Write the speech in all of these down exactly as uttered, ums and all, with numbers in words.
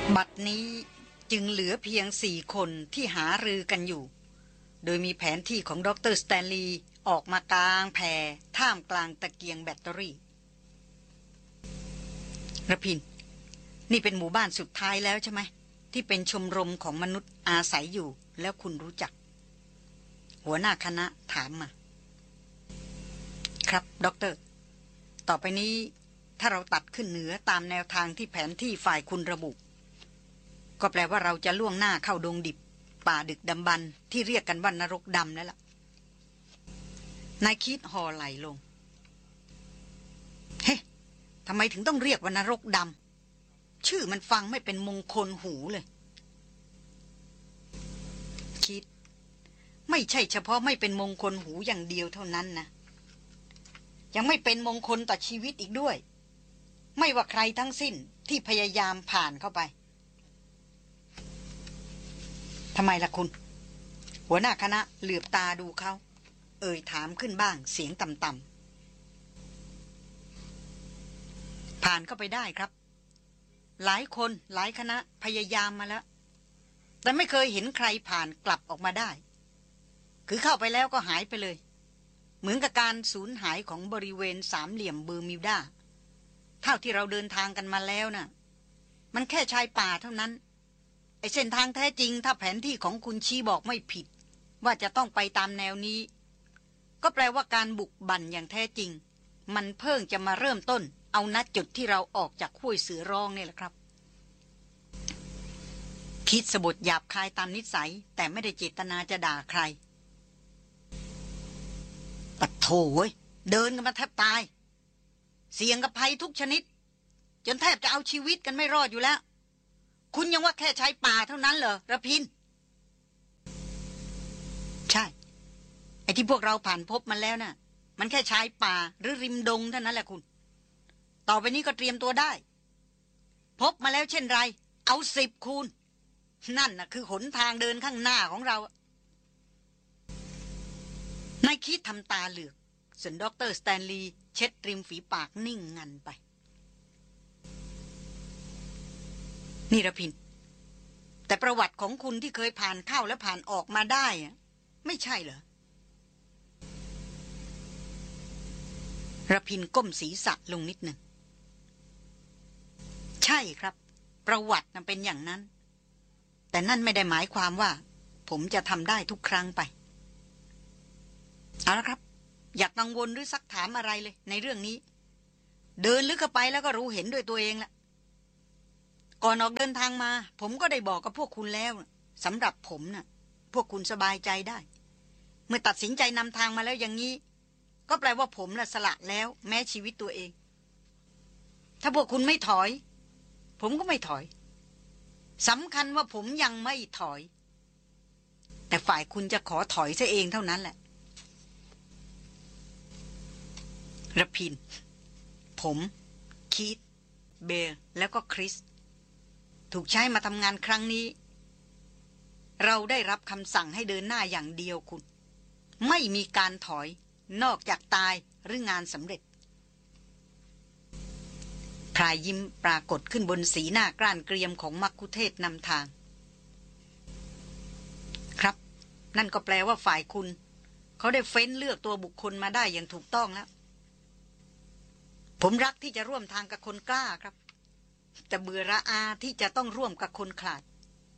บัดนี้จึงเหลือเพียงสี่คนที่หารือกันอยู่โดยมีแผนที่ของดร.สแตนลีย์ออกมากลางแผ่ท่ามกลางตะเกียงแบตเตอรี่ระพินนี่เป็นหมู่บ้านสุดท้ายแล้วใช่ไหมที่เป็นชมรมของมนุษย์อาศัยอยู่แล้วคุณรู้จักหัวหน้าคณะถามมาครับด็อกเตอร์ต่อไปนี้ถ้าเราตัดขึ้นเหนือตามแนวทางที่แผนที่ฝ่ายคุณระบุก็แปลว่าเราจะล่วงหน้าเข้าดงดิบป่าดึกดำบรรพ์ที่เรียกกันว่านรกดำแล้วล่ะนายคิดห่อไหลลงเฮ้ทำไมถึงต้องเรียกว่านรกดำชื่อมันฟังไม่เป็นมงคลหูเลยคิดไม่ใช่เฉพาะไม่เป็นมงคลหูอย่างเดียวเท่านั้นนะยังไม่เป็นมงคลต่อชีวิตอีกด้วยไม่ว่าใครทั้งสิ้นที่พยายามผ่านเข้าไปทำไมล่ะคุณหัวหน้าคณะเหลือบตาดูเขาเอ่ยถามขึ้นบ้างเสียงต่ำๆผ่านเข้าไปได้ครับหลายคนหลายคณะพยายามมาแล้วแต่ไม่เคยเห็นใครผ่านกลับออกมาได้คือเข้าไปแล้วก็หายไปเลยเหมือนกับการสูญหายของบริเวณสามเหลี่ยมเบอร์มิวดาเท่าที่เราเดินทางกันมาแล้วน่ะมันแค่ชายป่าเท่านั้นไอ้เส้นทางแท้จริงถ้าแผนที่ของคุณชี้บอกไม่ผิดว่าจะต้องไปตามแนวนี้ก็แปลว่าการบุกบั่นอย่างแท้จริงมันเพิ่งจะมาเริ่มต้นเอาณจุดที่เราออกจากห้วยเสือร้องนี่แหละครับคิดสบถหยาบคายตามนิสัยแต่ไม่ได้เจตนาจะด่าใครปะโถเว้ยเดินกันมาแทบตายเสี่ยงกับภัยทุกชนิดจนแทบจะเอาชีวิตกันไม่รอดอยู่แล้วคุณยังว่าแค่ชายป่าเท่านั้นเหรอระพินใช่ไอ้ที่พวกเราผ่านพบมันแล้วน่ะมันแค่ชายป่าหรือริมดงเท่านั้นแหละคุณต่อไปนี้ก็เตรียมตัวได้พบมาแล้วเช่นไรเอาสิบคูณนั่นน่ะคือหนทางเดินข้างหน้าของเรานายคิดทำตาเหลือกส่วนด็อกเตอร์สแตนลีย์เช็ดริมฝีปากนิ่งงันไปนี่ระพินแต่ประวัติของคุณที่เคยผ่านเข้าและผ่านออกมาได้ไม่ใช่เหรอระพินก้มศีรษะลงนิดหนึ่งใช่ครับประวัตินั้นเป็นอย่างนั้นแต่นั่นไม่ได้หมายความว่าผมจะทำได้ทุกครั้งไปเอาละครับอยากกังวลหรือซักถามอะไรเลยในเรื่องนี้เดินลึกเข้าไปแล้วก็รู้เห็นด้วยตัวเองละก่อนออกเดินทางมาผมก็ได้บอกกับพวกคุณแล้วสำหรับผมน่ะพวกคุณสบายใจได้เมื่อตัดสินใจนำทางมาแล้วอย่างนี้ก็แปลว่าผมละสละแล้วแม้ชีวิตตัวเองถ้าพวกคุณไม่ถอยผมก็ไม่ถอยสำคัญว่าผมยังไม่ถอยแต่ฝ่ายคุณจะขอถอยซะเองเท่านั้นแหละระพินผมคีธเบลแล้วก็คริสถูกใช้มาทำงานครั้งนี้เราได้รับคำสั่งให้เดินหน้าอย่างเดียวคุณไม่มีการถอยนอกจากตายหรืองานสำเร็จพรายยิ้มปรากฏขึ้นบนสีหน้ากร้านเกรียมของมัคคุเทศนำทางครับนั่นก็แปลว่าฝ่ายคุณเขาได้เฟ้นเลือกตัวบุคคลมาได้อย่างถูกต้องแล้วผมรักที่จะร่วมทางกับคนกล้าครับแต่เบื่อระอาที่จะต้องร่วมกับคนขลาด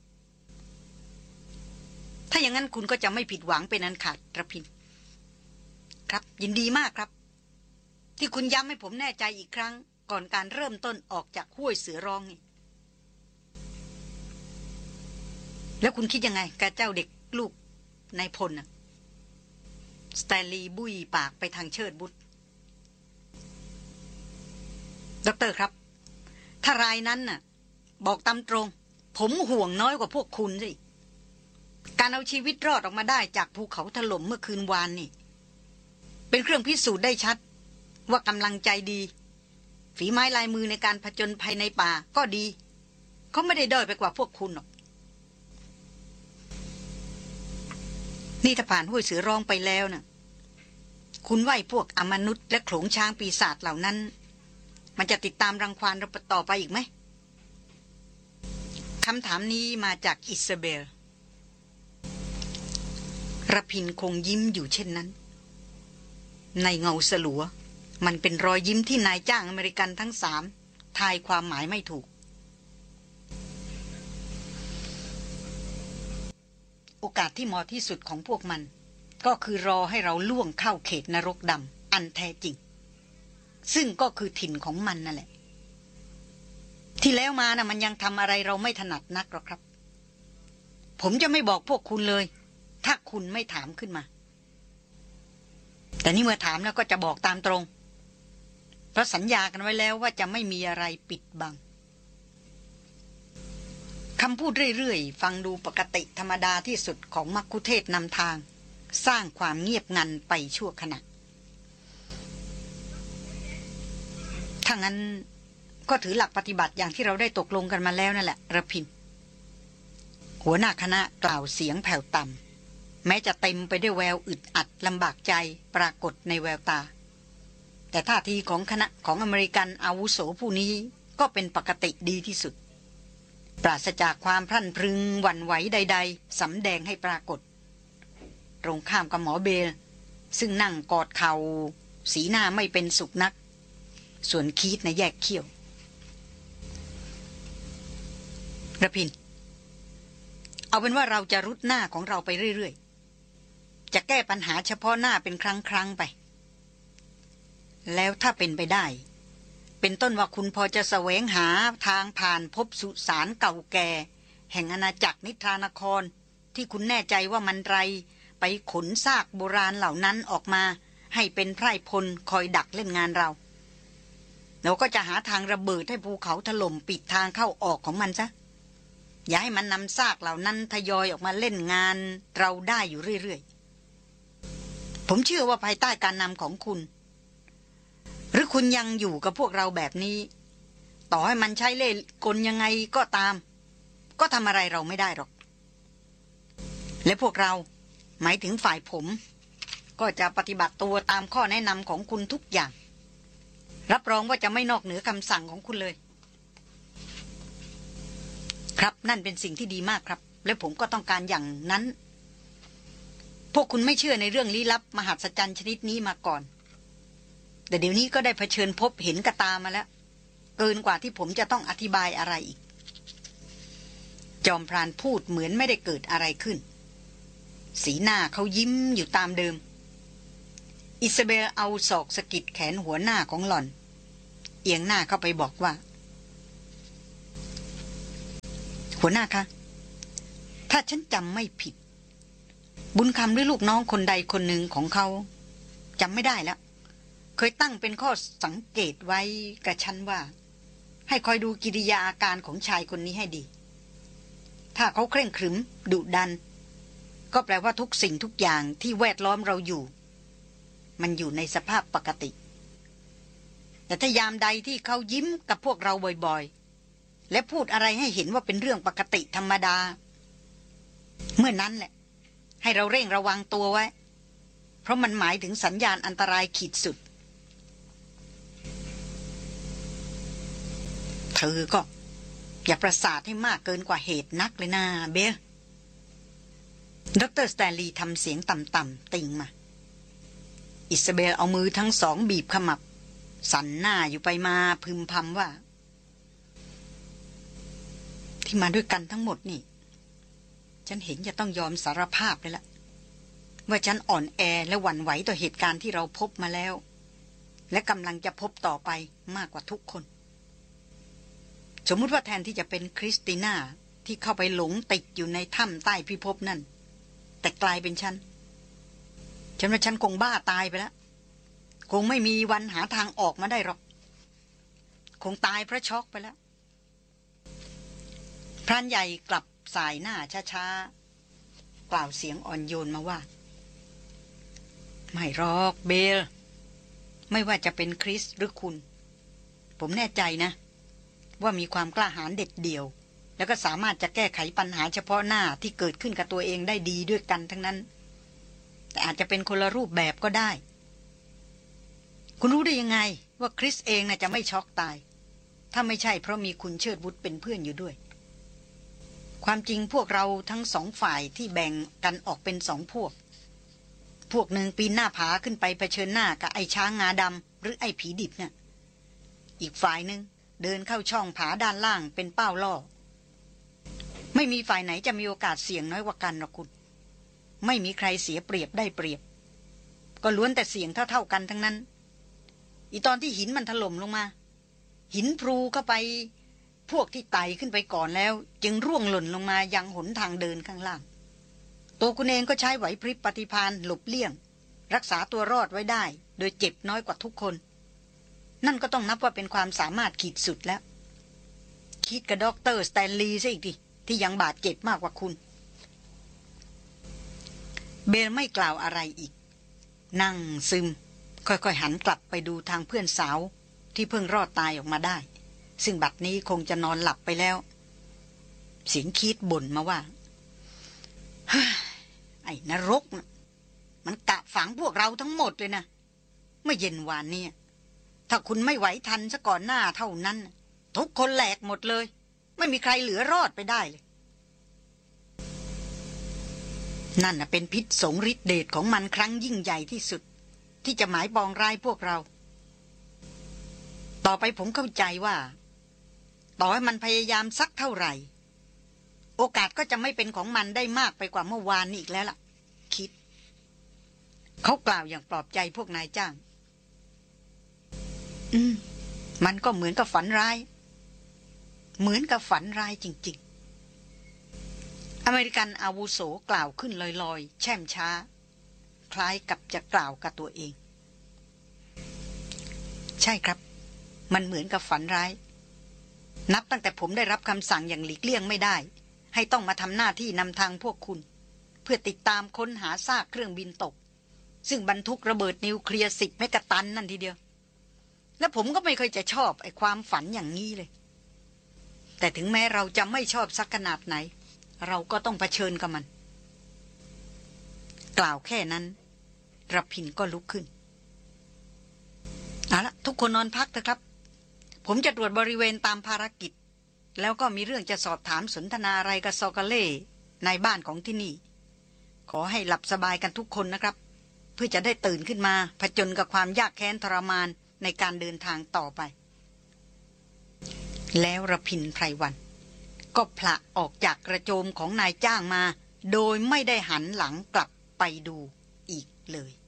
ถ้าอย่างนั้นคุณก็จะไม่ผิดหวังเป็นอันขาดระพินครับยินดีมากครับที่คุณย้ำให้ผมแน่ใจอีกครั้งก่อนการเริ่มต้นออกจากห้วยเสือร้องนี่แล้วคุณคิดยังไงกับเจ้าเด็กลูกนายพลน่ะสแตนลีย์บุยปากไปทางเชิดบุตรด็อกเตอร์ครับถ้ารายนั้นน่ะบอกตามตรงผมห่วงน้อยกว่าพวกคุณสิการเอาชีวิตรอดออกมาได้จากภูเขาถล่มเมื่อคืนวานนี่เป็นเครื่องพิสูจน์ได้ชัดว่ากำลังใจดีฝีไม้ลายมือในการผจญภัยในป่าก็ดีเขาไม่ได้ด้อยไปกว่าพวกคุณหรอกนี่ถ้าผ่านห้วยเสือร้องไปแล้วน่ะคุณว่าพวกอมนุษย์และโขลงช้างปีศาจเหล่านั้นมันจะติดตามรังควานเราต่อไปอีกไหมำถามนี้มาจากอิซาเบลระพินคงยิ้มอยู่เช่นนั้นในเงาสลัวมันเป็นรอยยิ้มที่นายจ้างอเมริกันทั้งสามทายความหมายไม่ถูกโอกาสที่เหมาะที่สุดของพวกมันก็คือรอให้เราล่วงเข้าเขตนรกดำอันแท้จริงซึ่งก็คือถิ่นของมันนั่นแหละที่แล้วมานะ่ะมันยังทำอะไรเราไม่ถนัดนักหรอกครับผมจะไม่บอกพวกคุณเลยถ้าคุณไม่ถามขึ้นมาแต่นี่เมื่อถามแล้วก็จะบอกตามตรงเพราะสัญญากันไว้แล้วว่าจะไม่มีอะไรปิดบังคำพูดเรื่อยๆฟังดูปกติธรรมดาที่สุดของมัคคุเทศนำทางสร้างความเงียบงันไปชั่วขณะถ้างั้นก็ถือหลักปฏิบัติอย่างที่เราได้ตกลงกันมาแล้วนั่นแหละระพินหัวหน้าคณะกล่าวเสียงแผ่วต่ำแม้จะเต็มไปด้วยแววอึดอัดลำบากใจปรากฏในแววตาแต่ท่าทีของคณะของอเมริกันอาวุโสผู้นี้ก็เป็นปกติดีที่สุดปราศจากความพรั่นพรึงหวั่นไหวใดๆสำแดงให้ปรากฏตรงข้ามกับหมอเบลซึ่งนั่งกอดเข่าสีหน้าไม่เป็นสุขนักส่วนคีตนะแยกเขี้ยวระพินเอาเป็นว่าเราจะรุดหน้าของเราไปเรื่อยๆจะแก้ปัญหาเฉพาะหน้าเป็นครั้งๆไปแล้วถ้าเป็นไปได้เป็นต้นว่าคุณพอจะแสวงหาทางผ่านพบสุสานเก่าแก่แห่งอาณาจักรนิทรานครที่คุณแน่ใจว่ามันไรไปขนซากโบราณเหล่านั้นออกมาให้เป็นไพร่พลคอยดักเล่นงานเราเราก็จะหาทางระเบิดให้ภูเขาถล่มปิดทางเข้าออกของมันซะอย่าให้มันนำซากเหล่านั้นทยอยออกมาเล่นงานเราได้อยู่เรื่อยๆผมเชื่อว่าภายใต้การนำของคุณหรือคุณยังอยู่กับพวกเราแบบนี้ต่อให้มันใช้เล่ห์กลยังไงก็ตามก็ทำอะไรเราไม่ได้หรอกและพวกเราหมายถึงฝ่ายผมก็จะปฏิบัติตัวตามข้อแนะนำของคุณทุกอย่างรับรองว่าจะไม่นอกเหนือคำสั่งของคุณเลยครับนั่นเป็นสิ่งที่ดีมากครับและผมก็ต้องการอย่างนั้นพวกคุณไม่เชื่อในเรื่องลี้ลับมหัศจรรย์ชนิดนี้มาก่อนแต่เดี๋ยวนี้ก็ได้เผชิญพบเห็นกระตามาแล้วเกินกว่าที่ผมจะต้องอธิบายอะไรอีกจอมพรานพูดเหมือนไม่ได้เกิดอะไรขึ้นสีหน้าเขายิ้มอยู่ตามเดิมอิซาเบลเอาศอกสะกิดแขนหัวหน้าของหล่อนเอียงหน้าเข้าไปบอกว่าหัวหน้าคะถ้าฉันจำไม่ผิดบุญคำหรือลูกน้องคนใดคนหนึ่งของเขาจำไม่ได้แล้วเคยตั้งเป็นข้อสังเกตไว้กับฉันว่าให้คอยดูกิริยาอาการของชายคนนี้ให้ดีถ้าเขาเคร่งขรึมดุดันก็แปลว่าทุกสิ่งทุกอย่างที่แวดล้อมเราอยู่มันอยู่ในสภาพปกติแต่ถ้ายามใดที่เขายิ้มกับพวกเราบ่อยๆและพูดอะไรให้เห็นว่าเป็นเรื่องปกติธรรมดาเมื่อนั้นแหละให้เราเร่งระวังตัวไว้เพราะมันหมายถึงสัญญาณอันตรายขีดสุดเธอก็อย่าประสาทให้มากเกินกว่าเหตุนักเลยนะเบลดร.สแตนลีย์ทำเสียงต่ำๆติ่งมาอิซาเบลเอามือทั้งสองบีบขมับสั่นหน้าอยู่ไปมาพึมพำว่าที่มาด้วยกันทั้งหมดนี่ฉันเห็นจะต้องยอมสารภาพเลยล่ะว่าฉันอ่อนแอและหวั่นไหวต่อเหตุการณ์ที่เราพบมาแล้วและกำลังจะพบต่อไปมากกว่าทุกคนสมมุติว่าแทนที่จะเป็นคริสติน่าที่เข้าไปหลงติดอยู่ในถ้ำใต้พิภพนั่นแต่กลายเป็นฉันฉันว่าฉันคงบ้าตายไปแล้วคงไม่มีวันหาทางออกมาได้หรอกคงตายเพราะช็อกไปแล้วพรานใหญ่กลับสายหน้าช้าๆกล่าวเสียงอ่อนโยนมาว่าไม่หรอกเบลไม่ว่าจะเป็นคริสหรือคุณผมแน่ใจนะว่ามีความกล้าหาญเด็ดเดี่ยวแล้วก็สามารถจะแก้ไขปัญหาเฉพาะหน้าที่เกิดขึ้นกับตัวเองได้ดีด้วยกันทั้งนั้นแต่อาจจะเป็นคนละรูปแบบก็ได้คุณรู้ได้ยังไงว่าคริสเองน่ะจะไม่ช็อกตายถ้าไม่ใช่เพราะมีคุณเชิดวุฒิเป็นเพื่อนอยู่ด้วยความจริงพวกเราทั้งสองฝ่ายที่แบ่งกันออกเป็นสองพวกพวกหนึ่งปีนหน้าผาขึ้นไปเผชิญหน้ากับไอ้ช้างงาดำหรือไอ้ผีดิบเนี่ยอีกฝ่ายหนึ่งเดินเข้าช่องผาด้านล่างเป็นเป้าล่อไม่มีฝ่ายไหนจะมีโอกาสเสี่ยงน้อยกว่ากันหรอกคุณไม่มีใครเสียเปรียบได้เปรียบก็ล้วนแต่เสี่ยงเท่าๆกันทั้งนั้นอีตอนที่หินมันถล่มลงมาหินพลูเข้าไปพวกที่ไต่ขึ้นไปก่อนแล้วจึงร่วงหล่นลงมายังหนทางเดินข้างล่างตัวคุณเองก็ใช้ไหวพริบปฏิภาณหลบเลี่ยงรักษาตัวรอดไว้ได้โดยเจ็บน้อยกว่าทุกคนนั่นก็ต้องนับว่าเป็นความสามารถขีดสุดแล้วคิดกับด็อกเตอร์สแตนลีย์ซะอีกดิที่ยังบาดเจ็บมากกว่าคุณเบลไม่กล่าวอะไรอีกนั่งซึมค่อยๆหันกลับไปดูทางเพื่อนสาวที่เพิ่งรอดตายออกมาได้ซึ่งบัดนี้คงจะนอนหลับไปแล้วเสียงคิดบ่นมาว่าไอ้นรกนะมันกะฝังพวกเราทั้งหมดเลยนะเมื่อเย็นวานนี้ถ้าคุณไม่ไหวทันซะก่อนหน้าเท่านั้นทุกคนแหลกหมดเลยไม่มีใครเหลือรอดไปได้เลยนั่นน่ะเป็นพิษสงฤทธิ์เดชของมันครั้งยิ่งใหญ่ที่สุดที่จะหมายปองร้ายพวกเราต่อไปผมเข้าใจว่าต่อให้มันพยายามสักเท่าไหร่โอกาสก็จะไม่เป็นของมันได้มากไปกว่าเมื่อวานนี้อีกแล้วล่ะคิดเขากล่าวอย่างปลอบใจพวกนายจ้างอืมมันก็เหมือนกับฝันร้ายเหมือนกับฝันร้ายจริงๆอเมริกันอาวุโสกล่าวขึ้นลอยๆแช่มช้าคล้ายกับจะกล่าวกับตัวเองใช่ครับมันเหมือนกับฝันร้ายนับตั้งแต่ผมได้รับคำสั่งอย่างหลีกเลี่ยงไม่ได้ให้ต้องมาทำหน้าที่นำทางพวกคุณเพื่อติดตามค้นหาซากเครื่องบินตกซึ่งบรรทุกระเบิดนิวเคลียร์สิบเมกะตันนั่นทีเดียวและผมก็ไม่เคยจะชอบไอ้ความฝันอย่างนี้เลยแต่ถึงแม้เราจะไม่ชอบสักขนาดไหนเราก็ต้องเผชิญกับมันกล่าวแค่นั้นระพินก็ลุกขึ้นเอาละทุกคนนอนพักเถอะครับผมจะตรวจบริเวณตามภารกิจแล้วก็มีเรื่องจะสอบถามสนทนาอะไรกับซอกาเล่ในบ้านของที่นี่ขอให้หลับสบายกันทุกคนนะครับเพื่อจะได้ตื่นขึ้นมาผจญกับความยากแค้นทรมานในการเดินทางต่อไปแล้วระพินไพรวันก็ผละออกจากกระโจมของนายจ้างมาโดยไม่ได้หันหลังกลับไปดูอีกเลย